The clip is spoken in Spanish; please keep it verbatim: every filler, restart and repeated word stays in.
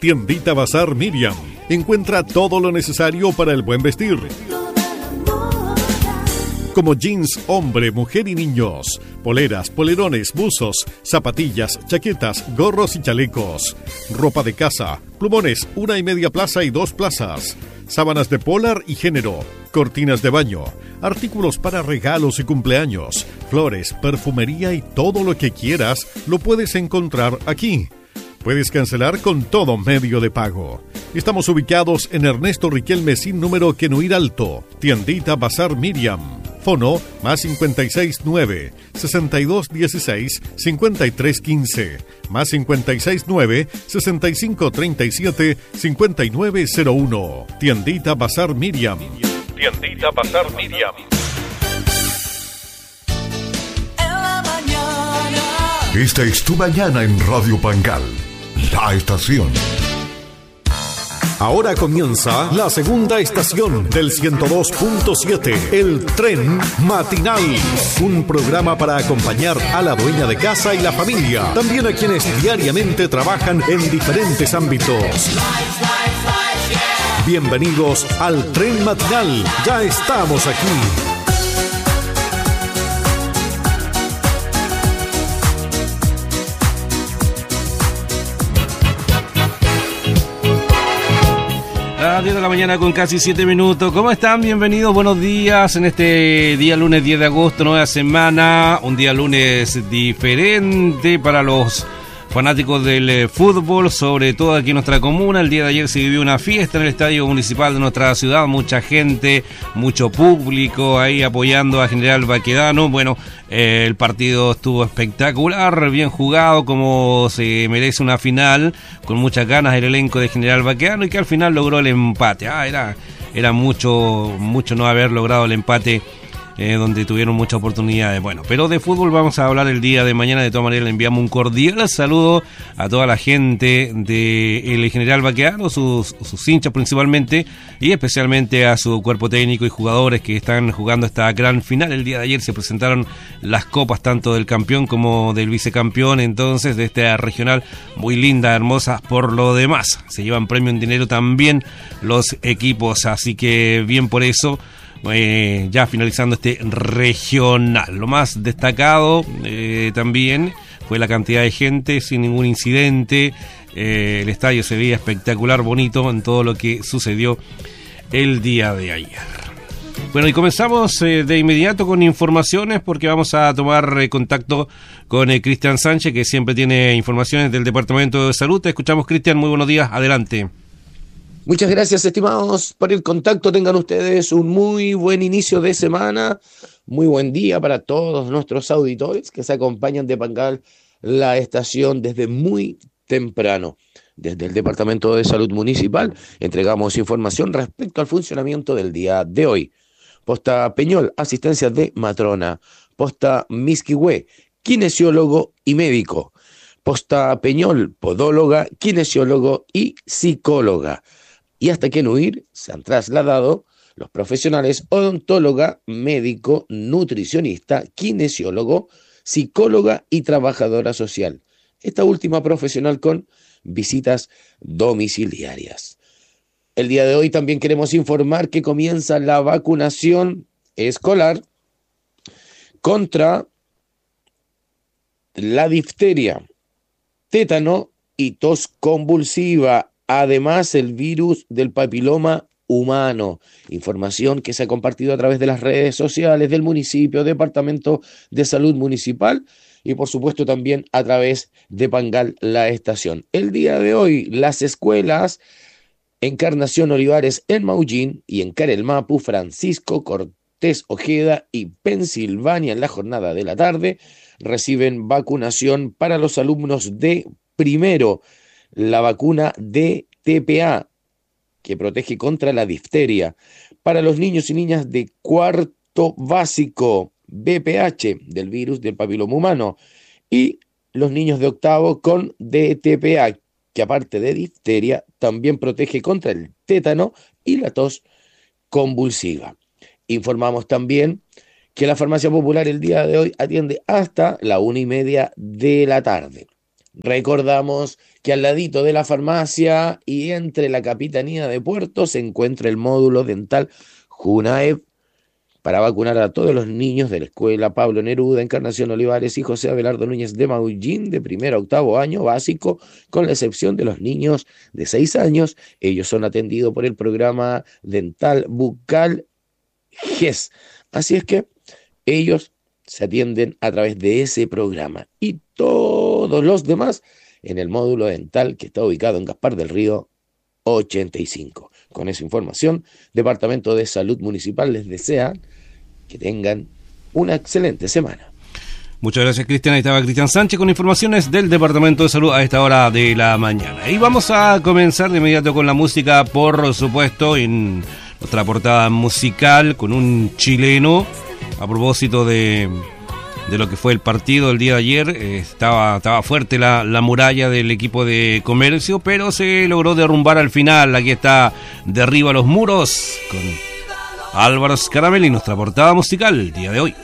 Tiendita Bazar Miriam. Encuentra todo lo necesario para el buen vestir, como jeans, hombre, mujer y niños, poleras, polerones, buzos, zapatillas, chaquetas, gorros y chalecos, ropa de casa, plumones, una y media plaza y dos plazas, sábanas de polar y género, cortinas de baño, artículos para regalos y cumpleaños, flores, perfumería y todo lo que quieras lo puedes encontrar aquí. Puedes cancelar con todo medio de pago. Estamos ubicados en Ernesto Riquelme sin número Quenuir Alto, Tiendita Bazar Miriam. Fono más cincuenta y seis nueve, sesenta y dos dieciséis, cincuenta y tres quince, más cincuenta y seis nueve, sesenta y cinco treinta y siete, cincuenta y nueve cero uno. Tiendita Bazar Miriam. Tiendita Bazar Miriam. Esta es tu mañana en Radio Pangal, la estación. Ahora comienza la segunda estación del ciento dos punto siete, el Tren Matinal. Un programa para acompañar a la dueña de casa y la familia, también a quienes diariamente trabajan en diferentes ámbitos. Bienvenidos al Tren Matinal, ya estamos aquí. A las diez de la mañana con casi siete minutos. ¿Cómo están? Bienvenidos, buenos días en este día lunes diez de agosto, nueva semana. Un día lunes diferente para los fanáticos del eh, fútbol, sobre todo aquí en nuestra comuna. El día de ayer se vivió una fiesta en el estadio municipal de nuestra ciudad, mucha gente, mucho público ahí apoyando a General Baquedano. Bueno, eh, el partido estuvo espectacular, bien jugado, como se merece una final, con muchas ganas el elenco de General Baquedano, y que al final logró el empate. Ah, era, era mucho, mucho no haber logrado el empate. Eh, donde tuvieron muchas oportunidades. Bueno, pero de fútbol vamos a hablar el día de mañana. De todas maneras, le enviamos un cordial saludo a toda la gente del General Baquedano, sus, sus hinchas principalmente, y especialmente a su cuerpo técnico y jugadores que están jugando esta gran final. El día de ayer se presentaron las copas tanto del campeón como del vicecampeón, entonces, de esta regional, muy linda, hermosa por lo demás. Se llevan premio en dinero también los equipos, así que bien por eso. Eh, ya finalizando este regional, lo más destacado eh, también fue la cantidad de gente sin ningún incidente. Eh, el estadio se veía espectacular, bonito en todo lo que sucedió el día de ayer. Bueno, y comenzamos eh, de inmediato con informaciones, porque vamos a tomar eh, contacto con eh, Cristian Sánchez, que siempre tiene informaciones del Departamento de Salud. Te escuchamos, Cristian, muy buenos días, adelante. Muchas gracias, estimados, por el contacto. Tengan ustedes un muy buen inicio de semana, muy buen día para todos nuestros auditores que se acompañan de Pangal, la estación, desde muy temprano. Desde el Departamento de Salud Municipal entregamos información respecto al funcionamiento del día de hoy. Posta Peñol, asistencia de matrona. Posta Misquihue, kinesiólogo y médico. Posta Peñol, podóloga, kinesiólogo y psicóloga. Y hasta Quenuir se han trasladado los profesionales odontóloga, médico, nutricionista, kinesiólogo, psicóloga y trabajadora social. Esta última profesional con visitas domiciliarias. El día de hoy también queremos informar que comienza la vacunación escolar contra la difteria, tétano y tos convulsiva. Además, el virus del papiloma humano. Información que se ha compartido a través de las redes sociales del municipio, Departamento de Salud Municipal, y por supuesto también a través de Pangal, la estación. El día de hoy, las escuelas Encarnación Olivares en Maullín y en Carelmapu, Francisco Cortés Ojeda y Pensilvania, en la jornada de la tarde, reciben vacunación para los alumnos de primero. La vacuna de T P A, que protege contra la difteria. Para los niños y niñas de cuarto básico, B P H, del virus del papiloma humano. Y los niños de octavo con D T P A, que aparte de difteria, también protege contra el tétano y la tos convulsiva. Informamos también que la Farmacia Popular el día de hoy atiende hasta la una y media de la tarde. Recordamos que al ladito de la farmacia y entre la Capitanía de Puerto se encuentra el módulo dental Junaev para vacunar a todos los niños de la escuela Pablo Neruda, Encarnación Olivares y José Abelardo Núñez de Maullín de primero a octavo año básico, con la excepción de los niños de seis años. Ellos son atendidos por el programa dental bucal G E S. Así es que ellos se atienden a través de ese programa y todos los demás en el módulo dental que está ubicado en Gaspar del Río ochenta y cinco. Con esa información, Departamento de Salud Municipal les desea que tengan una excelente semana. Muchas gracias, Cristian. Ahí estaba Cristian Sánchez con informaciones del Departamento de Salud a esta hora de la mañana. Y vamos a comenzar de inmediato con la música, por supuesto, en nuestra portada musical con un chileno a propósito de... de lo que fue el partido el día de ayer. eh, estaba, estaba fuerte la, la muralla del equipo de Comercio, pero se logró derrumbar al final. Aquí está Derriba los Muros con Álvaro Scaramelli, nuestra portada musical el día de hoy.